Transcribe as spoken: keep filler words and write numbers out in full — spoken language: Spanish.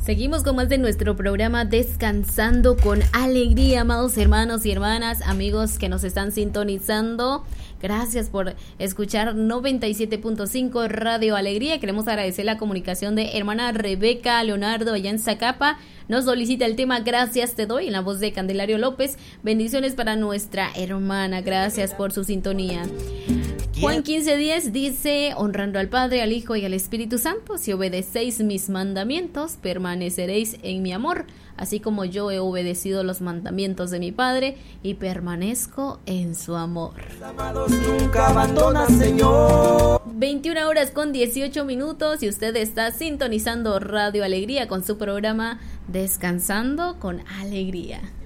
Seguimos con más de nuestro programa Descansando con Alegría, amados hermanos y hermanas, amigos que nos están sintonizando. Gracias por escuchar noventa y siete punto cinco Radio Alegría. Queremos agradecer la comunicación de hermana Rebeca Leonardo allá en Zacapa. Nos solicita el tema Gracias te doy en la voz de Candelario López. Bendiciones para nuestra hermana. Gracias por su sintonía. Juan quince diez dice: honrando al Padre, al Hijo y al Espíritu Santo, si obedecéis mis mandamientos, permaneceréis en mi amor, así como yo he obedecido los mandamientos de mi Padre y permanezco en su amor. Amados nunca abandonan, Señor. veintiuna horas con dieciocho minutos y usted está sintonizando Radio Alegría con su programa Descansando con Alegría.